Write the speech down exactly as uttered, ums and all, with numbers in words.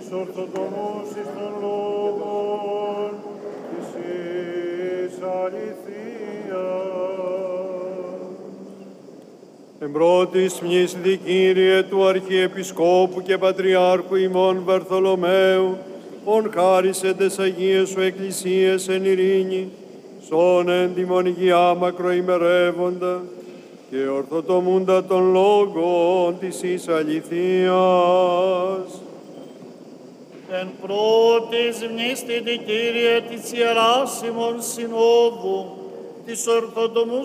εις ορθοτομούς εις των λόγων της εις αληθείας. Εμπρότης μνης δικήριε του Αρχιεπισκόπου και Πατριάρχου ημών Βαρθολομαίου, ον χάρισε τες Αγίες σου Εκκλησίες εν ειρήνη, σον έντιμον υγειά μακροημερεύοντα και ορθοτομούντα των λόγων της εις αληθείας. Εν πρώτης μνήστητη Κύριε της Ιεράς ημών Συνόδου, της ορθοτομούς